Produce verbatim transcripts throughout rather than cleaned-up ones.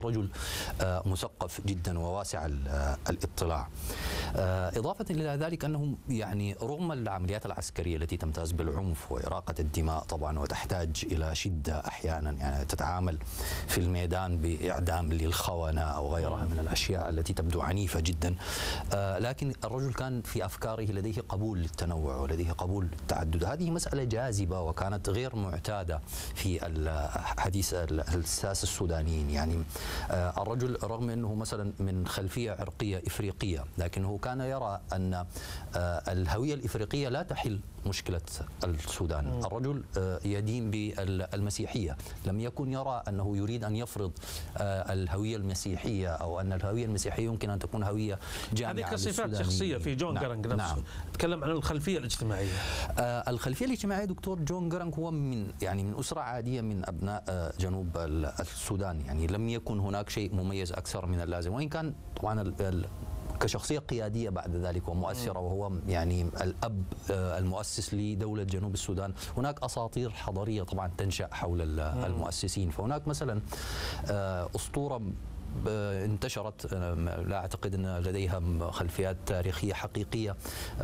رجل مثقف جدا وواسع الاطلاع. إضافة إلى ذلك أنه يعني رغم العمليات العسكرية التي تمتاز بالعنف وإراقة الدماء طبعا وتحتاج إلى شدة أحيانا، يعني تتعامل في الميدان بإعدام للخونة أو غيرها من الأشياء التي تبدو عنيفة جدا، لكن الرجل كان في أفكاره لديه قبول للتنوع ولديه قبول للتعدد. هذه مسألة جاذبة وكانت غير معتادة في حديث الساسة السودانيين. يعني الرجل رغم أنه مثلا من خلفية عرقية إفريقية، لكنه كان يرى أن الهوية الإفريقية لا تحل مشكلة السودان. الرجل يدين بالمسيحية، لم يكن يرى أنه يريد أن يفرض الهوية المسيحية أو أن الهوية المسيحية يمكن أن تكون هوية جامعة. هذه كصفات شخصية في جون نعم. جرانج نفسه. نعم. تكلم عن الخلفية الاجتماعية. الخلفية الاجتماعية دكتور جون جرانج هو من يعني من أسرة عادية من أبناء جنوب السودان، يعني لم يكن هناك شيء مميز أكثر من اللازم، وإن كان طبعا كشخصية قيادية بعد ذلك ومؤثرة، وهو يعني الأب المؤسس لدولة جنوب السودان. هناك أساطير حضارية طبعا تنشأ حول المؤسسين، فهناك مثلا أسطورة انتشرت، لا أعتقد أن لديها خلفيات تاريخية حقيقية،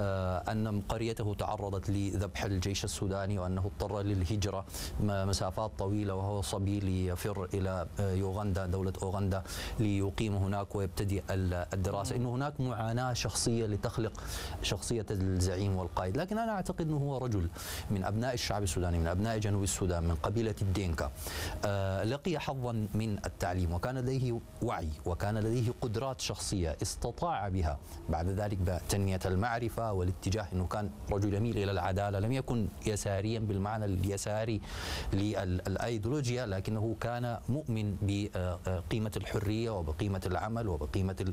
أن قريته تعرضت لذبح الجيش السوداني وأنه اضطر للهجرة مسافات طويلة وهو صبي ليفر إلى يوغندا، دولة أوغندا، ليقيم هناك ويبتدئ الدراسة. إنه هناك معاناة شخصية لتخلق شخصية الزعيم والقائد. لكن أنا أعتقد أنه هو رجل من أبناء الشعب السوداني، من أبناء جنوب السودان، من قبيلة الدينكا، لقي حظا من التعليم وكان لديه وعي وكان لديه قدرات شخصية استطاع بها بعد ذلك بتنمية المعرفة والاتجاه. أنه كان رجل يميل إلى العدالة، لم يكن يساريا بالمعنى اليساري للأيديولوجيا، لكنه كان مؤمن بقيمة الحرية وبقيمة العمل وبقيمة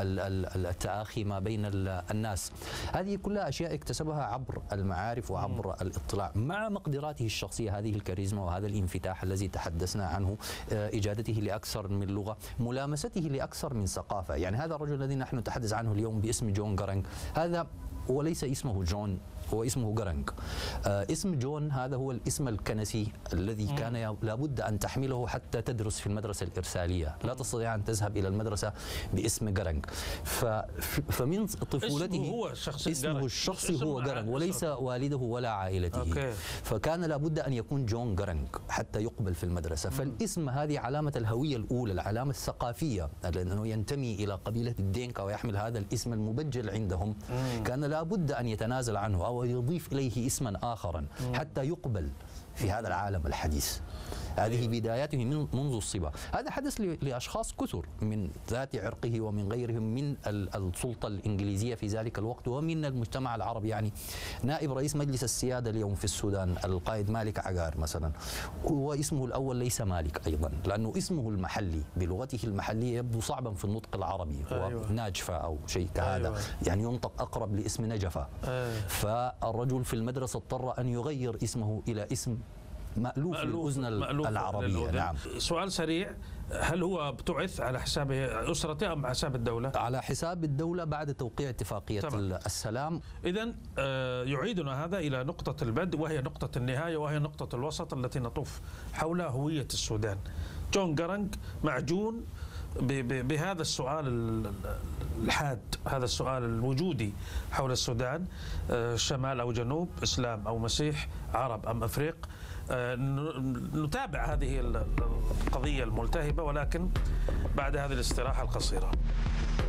التآخي ما بين الناس. هذه كلها أشياء اكتسبها عبر المعارف وعبر الاطلاع، مع مقدراته الشخصية، هذه الكاريزما وهذا الانفتاح الذي تحدثنا عنه، إجادته لأكثر من لغة، ملامسته لأكثر من ثقافة. يعني هذا الرجل الذي نحن نتحدث عنه اليوم باسم جون جرانج، هذا وليس اسمه جون، هو اسمه جرانج. آه اسم جون هذا هو الاسم الكنسي الذي كان لابد أن تحمله حتى تدرس في المدرسة الإرسالية، لا تستطيع أن تذهب إلى المدرسة باسم جرانج. فمن طفولته اسمه هو الشخصي اسمه الشخصي هو جرانج وليس والده ولا عائلته. أوكي. فكان لابد أن يكون جون جرانج حتى يقبل في المدرسة. فالاسم هذه علامة الهوية الأولى، العلامة الثقافية، لأنه ينتمي إلى قبيلة الدينكا ويحمل هذا الاسم المبجل عندهم. مم. كان لابد أن يتنازل عنه أو يضيف إليه اسما آخرا حتى يقبل في هذا العالم الحديث. هذه بداياته من منذ الصبا. هذا حدث لأشخاص كثر من ذات عرقه ومن غيرهم من السلطة الإنجليزية في ذلك الوقت ومن المجتمع العربي. يعني نائب رئيس مجلس السيادة اليوم في السودان القائد مالك عقار مثلا، هو اسمه الأول ليس مالك أيضا، لأنه اسمه المحلي بلغته المحلية يبدو صعبا في النطق العربي، هو أيوة. ناجفة أو شيء كهذا. أيوة. يعني ينطق أقرب لاسم نجفة. أيوة. فالرجل في المدرسة اضطر أن يغير اسمه إلى اسم مألوف للأذن العربية. نعم. سؤال سريع، هل هو ابتعث على حساب أسرته أم على حساب الدولة؟ على حساب الدولة بعد توقيع اتفاقية طبعا. السلام. إذن يعيدنا هذا إلى نقطة البدء وهي نقطة النهاية وهي نقطة الوسط التي نطوف حولها هوية السودان. جون جرانج معجون بهذا السؤال الحاد، هذا السؤال الوجودي حول السودان، شمال أو جنوب، إسلام أو مسيح، عرب أم أفريق. نتابع هذه القضية الملتهبة ولكن بعد هذه الاستراحة القصيرة.